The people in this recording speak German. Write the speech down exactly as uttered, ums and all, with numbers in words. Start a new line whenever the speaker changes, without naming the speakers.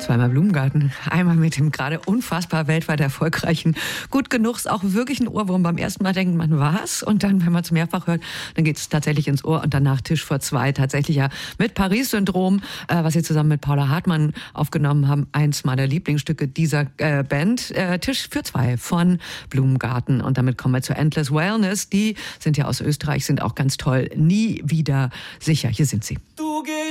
Zweimal Blumengarten, einmal mit dem gerade unfassbar weltweit erfolgreichen Gut genug, ist auch wirklich ein Ohrwurm. Beim ersten Mal denkt man, was? Und dann, wenn man es mehrfach hört, dann geht es tatsächlich ins Ohr. Und danach Tisch vor zwei, tatsächlich ja mit Paris-Syndrom, äh, was sie zusammen mit Paula Hartmann aufgenommen haben. Eins meiner Lieblingsstücke dieser äh, Band, äh, Tisch für zwei von Blumengarten. Und damit kommen wir zu Endless Wellness. Die sind ja aus Österreich, sind auch ganz toll. Nie wieder sicher. Hier sind sie.
Du